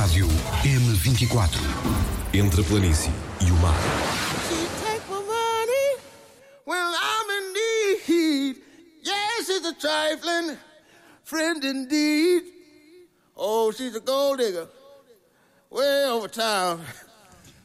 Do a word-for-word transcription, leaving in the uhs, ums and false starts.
Rádio M vinte e quatro. Entre a planície e o mar. Take my money when I'm in need. Yes, it's a trifling friend indeed. Oh, she's a gold digger way over town.